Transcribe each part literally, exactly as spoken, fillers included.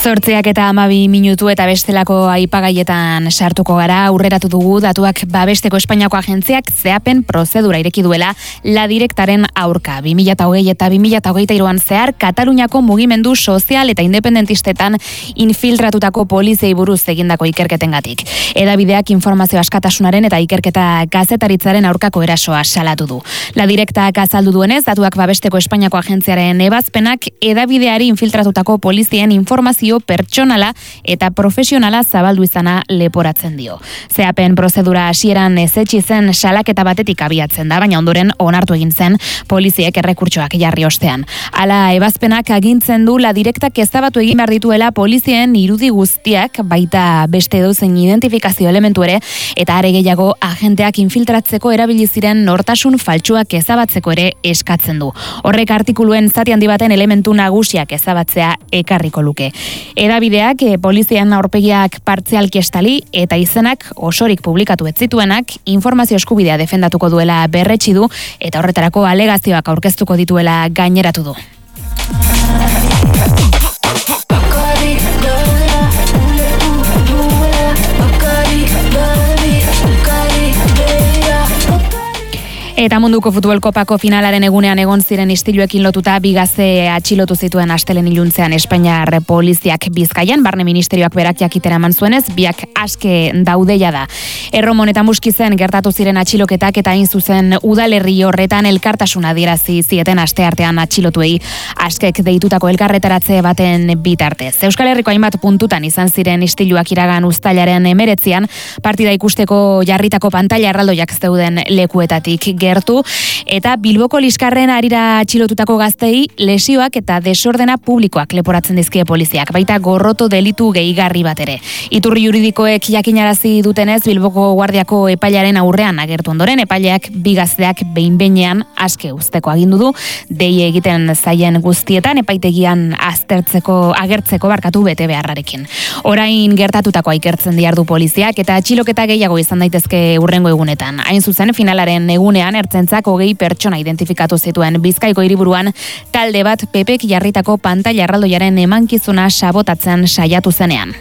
Zortziak eta hamabi minutu eta bestelako aipagaietan sartuko gara. Aurreratu dugu datuak babesteko Espainiako agentziak zehapen prozedura ireki duela La Directaren aurka. bi mila hogei eta bi mila hogeita hiruan zehar Kataluniako mugimendu sozial eta independentistetan infiltratutako poliziei buruz egindako ikerketengatik. Hedabideak informazio askatasunaren eta ikerketa kazetaritzaren aurkako erasoa salatu du. La Directak azaldu duenez, datuak babesteko Espainiako agentziaren ebazpenak hedabideari infiltratutako polizien informazio pertsonala eta profesionala zabaldu izana leporatzen dio. Zehapen prozedura hasieran ezetsi zen salaketa batetik abiatzen da, baina ondoren onartu egin zen poliziek errekurtsoak jarri ostean. Hala, ebazpenak agintzen du La Directak ezabatu egin behar dituela polizien irudi guztiak, baita beste edozein identifikazio elementu ere, eta are gehiago agenteak infiltratzeko erabili ziren nortasun faltsuak ezabatzeko ere eskatzen du. Horrek artikuluen zati handi baten elementu nagusiak ezabatzea ekarriko luke. Hedabideak e, polizian aurpegiak partzialki estali eta izenak osorik publikatu ez zituenak informazio eskubidea defendatuko duela berretsi du eta horretarako alegazioak aurkeztuko dituela gaineratu du. Eta munduko futbol kopako finalaren egunean egon ziren istiluekin lotuta bi gazte atxilotu zituen astelen iluntzean Espainiar poliziak Bizkaian, barne ministerioak berak jakitera eman zuenez, biak aske daudeia da. Erromon eta Muskizen gertatu ziren atxiloketak eta hain zuzen udalerri horretan elkartasuna adierazi zieten asteartean atxilotuei askek deitutako elkarretaratze baten bitartez. Euskal Herriko hainbat puntutan izan ziren istiluak iragan uztailaren emeretzian, partida ikusteko jarritako pantaila erraldoiak zeuden lekuetatik gertu, eta Bilboko liskarren harira atxilotutako gaztei lesioak eta desordena publikoak leporatzen dizkie poliziak, baita gorroto delitu gehigarri bat ere. Iturri juridikoek jakinarazi dutenez, Bilboko guardiako epailaren aurrean agertu ondoren, epaileak bi gazteak behin-behinean aske uzteko agindu du, dei egiten zaien guztietan epaitegian aztertzeko, agertzeko barkatu bete beharrarekin. Orain gertatutakoa ikertzen diardu poliziak eta atxiloketa gehiago izan daitezke hurrengo egunetan. Hain zuzen, finalaren egunean ertzaintzak hogei pertsona identifikatu zituen Bizkaiko hiriburuan talde bat Pepek jarritako pantaila erraldoiaren emankizuna sabotatzen saiatu zenean.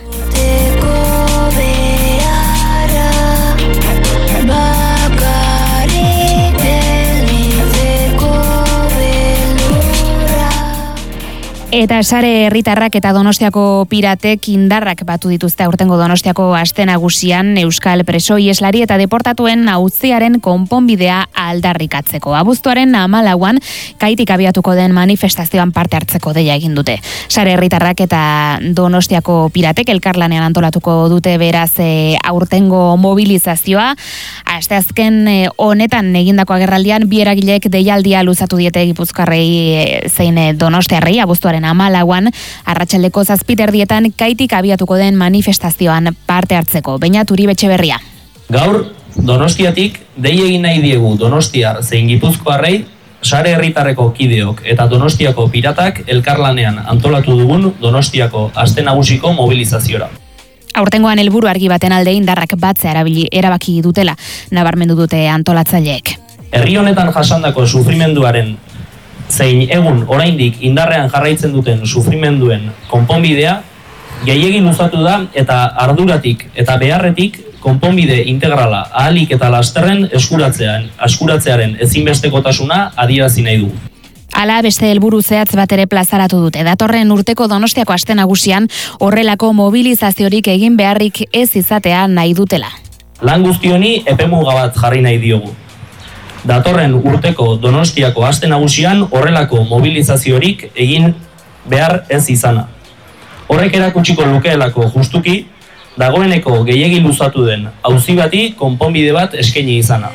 Eta sare herritarrak eta Donostiako piratek indarrak batu dituzte aurtengo Donostiako aste nagusian euskal preso ieslari eta deportatuen auziaren konponbidea aldarrikatzeko. Abuztuaren hamalauan kaitik abiatuko den manifestazioan parte hartzeko deia egin dute. Sare herritarrak eta Donostiako piratek elkarlanean antolatuko dute beraz e, aurtengo mobilizazioa. Asteazken e, honetan egindako agerraldian bi eragilek deialdia luzatu diete Gipuzkoarrei e, zein e, Donostiarrei abuztuaren hamalauan arratsaldeko zazpiterdietan kaitik abiatuko den manifestazioan parte hartzeko. Beñat Uribe-Etxeberria. Gaur Donostiatik dei egin nahi diegu Donostiar zein Gipuzkoarrei sare herritarreko kideok eta Donostiako piratak elkarlanean antolatu dugun Donostiako aste nagusiko mobilizaziora. Aurtengoan helburu argi baten alde indarrak batzea erabili erabaki dutela nabarmendu dute antolatzaileek. Herri honetan jasandako sufrimenduaren zein egun oraindik indarrean jarraitzen duten sufrimenduen konponbidea gehiegi luzatu da eta arduratik eta beharretik konponbide integrala ahalik eta lasterren eskuratzean, eskuratzearen ezinbestekotasuna adierazi nahi du. Hala beste helburu zehatz bat ere plazaratu dute. Datorren urteko Donostiako aste nagusian horrelako mobilizaziorik egin beharrik ez izatea nahi dutela. Lan guzti honi epemuga bat jarri nahi diogu. Datorren urteko Donostiako aste nagusian horrelako mobilizaziorik egin behar ez izana. Horrek erakutsiko lukeelako justuki, dagoeneko gehiegi luzatu den auzi bati konponbide bat eskaini izana.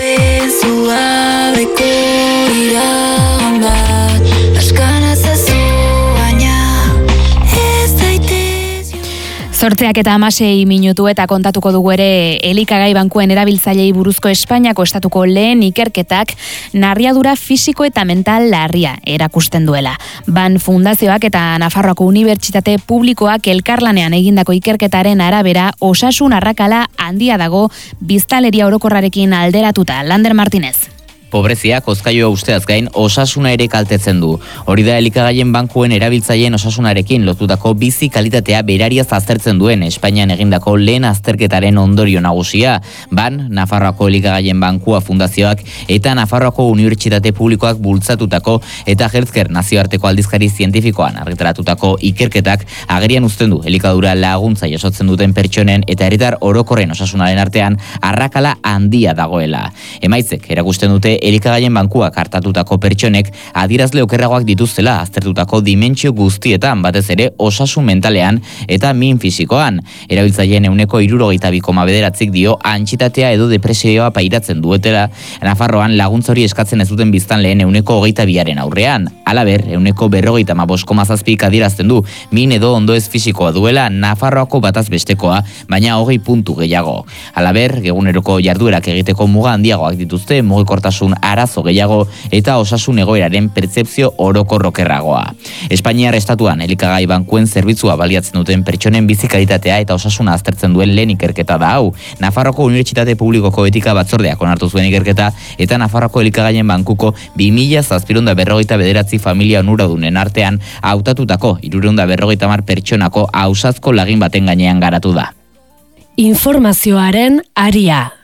Zortzeak eta hamasei minutu eta kontatuko dugu ere elikagai bankuen erabiltzailei buruzko Espainiako estatuko lehen ikerketak narriadura fisiko eta mental larria erakusten duela. Ban Fundazioak eta Nafarroako Unibertsitate Publikoak elkarlanean egindako ikerketaren arabera osasun arrakala handia dago biztanleria orokorrarekin alderatuta. Lander Martinez. Pobreziak hozkailua usteaz gain osasuna ere kaltetzen du. Hori da elikagaien bankuen erabiltzaileen osasunarekin lotutako bizi kalitatea berariaz aztertzen duen Espainian egindako lehen azterketaren ondorio nagusia. Ban, Nafarroako elikagaien bankua fundazioak eta Nafarroako Unibertsitate Publikoak bultzatutako eta Healthcare nazioarteko aldizkari zientifikoan argitaratutako ikerketak agerian uzten du elikadura laguntza jasotzen duten pertsonen eta herritar orokorren osasunaren artean arrakala handia dagoela. Emaitzek erakusten dute elikagaien bankuak hartatutako pertsonek adierazle okerragoak dituztela aztertutako dimentsio guztietan, batez ere osasun mentalean eta min fisikoan. Erabiltzaileen ehuneko hirurogeita bi koma bederatzik dio antsietatea edo depresioa pairatzen duetela, Nafarroan laguntza hori eskatzen ez duten biztanleen ehuneko hogeita biaren aurrean. Halaber, ehuneko berrogeita hamabost koma zazpik adierazten du min edo ondoez fisikoa duela Nafarroako bataz bestekoa, baina hogei puntu gehiago. Halaber, eguneroko jarduerak egiteko muga handiagoak dituzte, mugikortasun arazo gehiago eta osasun egoeraren pertzepzio orokorrokerragoa. Espainiar estatuan elikagai bankuen zerbitzua baliatzen duten pertsonen bizi kalitatea eta osasuna aztertzen duen lehen ikerketa da hau. Nafarroko Unibertsitate Publikoko etika batzordeak onartu zuen ikerketa eta Nafarroko elikagaien bankuko bi mila zazpiehun eta berrogeita bederatzi familia onuradunen artean hautatutako hirurehun eta berrogeita hamar pertsonako ausazko lagin baten gainean garatu da. Informazioaren aria.